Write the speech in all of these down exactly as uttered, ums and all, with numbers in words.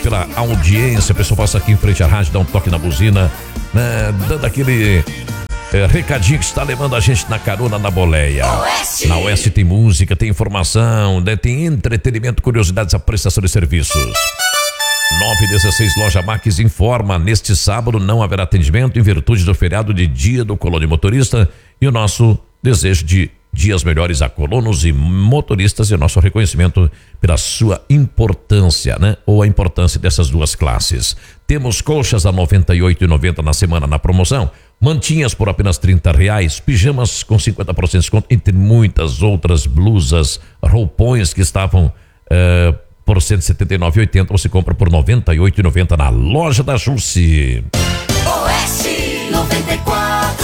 pela audiência. O pessoal passa aqui em frente à rádio, dá um toque na buzina, né? Dando aquele é, recadinho que está levando a gente na carona na boleia. Oeste. Na Oeste tem música, tem informação, né? Tem entretenimento, curiosidades, a prestação de serviços. nove dezesseis Loja Max informa: neste sábado não haverá atendimento em virtude do feriado de Dia do Colono e Motorista, e o nosso desejo de dias melhores a colonos e motoristas e o nosso reconhecimento pela sua importância, né? Ou a importância dessas duas classes. Temos colchas a noventa e oito reais e noventa centavos na semana na promoção, mantinhas por apenas trinta reais, pijamas com cinquenta por cento de desconto, entre muitas outras blusas, roupões que estavam uh, por cento e setenta e nove reais e oitenta centavos, você compra por noventa e oito reais e noventa centavos na loja da Jusce. Oeste noventa e quatro.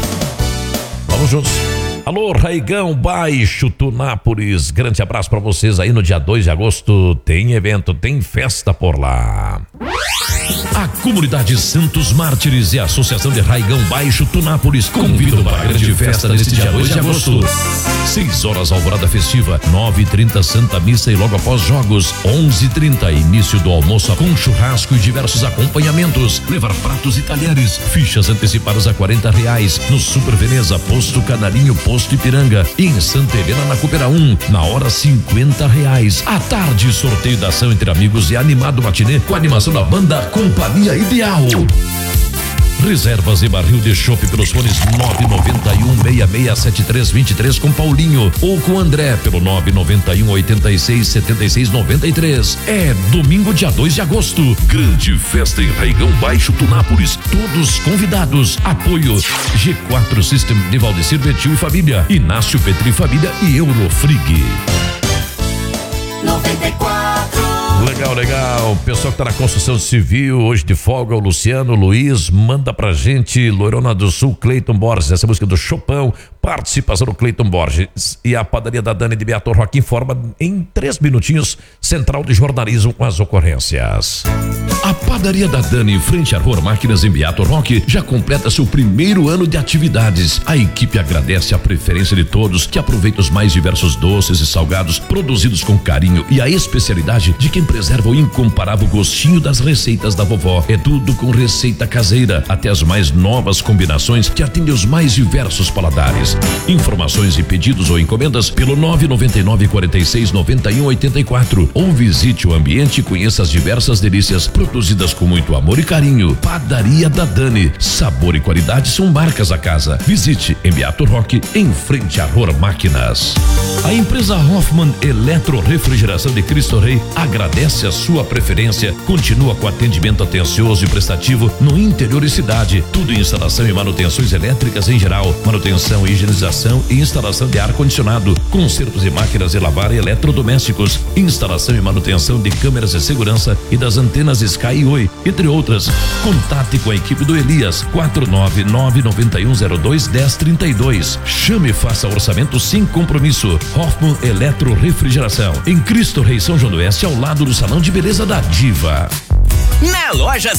Vamos juntos. Alô, Raigão Baixo, Tunápolis, grande abraço pra vocês aí. No dia dois de agosto tem evento, tem festa por lá. A comunidade Santos Mártires e a Associação de Raigão Baixo, Tunápolis convidam para a grande festa neste dia dois de agosto. seis horas alvorada festiva, nove e trinta Santa Missa e logo após jogos, onze e trinta início do almoço com churrasco e diversos acompanhamentos. Levar pratos e talheres, fichas antecipadas a quarenta reais no Super Veneza, Posto Canarinho, Posto Ipiranga, e em Santa Helena na Coopera um, na hora cinquenta reais. À tarde, sorteio da ação entre amigos e animado matinê com a animação da banda Companhia Ideal. Reservas e barril de chopp pelos fones nove nove um, seis seis sete três dois três com Paulinho ou com André pelo nove nove um, oito seis, sete seis nove três. É domingo, dia dois de agosto. Grande festa em Raigão Baixo, Tunápolis. Todos convidados. Apoio G quatro System de Valdecir Betil e família, Inácio Petri Família e Eurofrig. noventa e quatro. Legal, legal. Pessoal que tá na construção civil, hoje de folga, o Luciano, o Luiz, manda pra gente, Loirona do Sul, Cleiton Borges, essa música do Chopão, participação do Cleiton Borges. E a padaria da Dani de Beato Roque informa em três minutinhos, central de jornalismo com as ocorrências. A padaria da Dani, frente à Rua Máquinas em Beato Roque, já completa seu primeiro ano de atividades. A equipe agradece a preferência de todos que aproveitam os mais diversos doces e salgados produzidos com carinho e a especialidade de quem preserva o incomparável gostinho das receitas da vovó. É tudo com receita caseira, até as mais novas combinações que atendem os mais diversos paladares. Informações e pedidos ou encomendas pelo nove nove nove, quatro seis, nove um oito quatro ou visite o ambiente e conheça as diversas delícias produzidas com muito amor e carinho. Padaria da Dani, sabor e qualidade são marcas da casa. Visite em Beato Roque, em frente a Ror Máquinas. A empresa Hoffman Eletro Refrigeração de Cristo Rei agradece a sua preferência, continua com atendimento atencioso e prestativo no interior e cidade, tudo em instalação e manutenções elétricas em geral, manutenção, higienização e instalação de ar-condicionado, consertos de máquinas de lavar e eletrodomésticos, instalação e manutenção de câmeras de segurança e das antenas Sky e Oi, entre outras. Contate com a equipe do Elias, quatro nove nove, nove um zero dois, um zero três dois. Chame e faça orçamento sem compromisso. Hoffman Eletro Refrigeração, em Cristo Rei, São João do Oeste, ao lado do Salão de Beleza da Diva. Na Lojas